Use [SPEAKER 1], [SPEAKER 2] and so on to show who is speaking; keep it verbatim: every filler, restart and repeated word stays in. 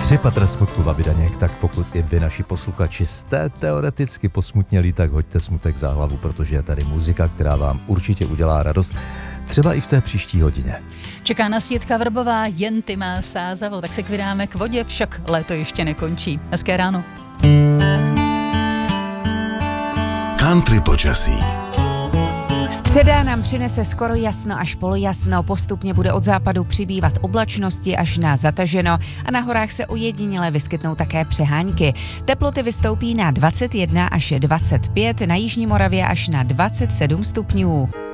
[SPEAKER 1] Tři patra smutku Vavidaněk, tak pokud i vy, naši posluchači, jste teoreticky posmutnělí, tak hoďte smutek za hlavu, protože je tady muzika, která vám určitě udělá radost, třeba i v té příští hodině.
[SPEAKER 2] Čeká nás Jitka Vrbová, jen ty má sázavo, tak se k vydáme k vodě, však léto ještě nekončí. Hezké ráno.
[SPEAKER 3] Country počasí.
[SPEAKER 4] Středa nám přinese skoro jasno až polojasno, postupně bude od západu přibývat oblačnosti až na zataženo a na horách se ojediněle vyskytnou také přehánky. Teploty vystoupí na dvacet jedna až dvacet pět, na jižní Moravě až na dvacet sedm stupňů.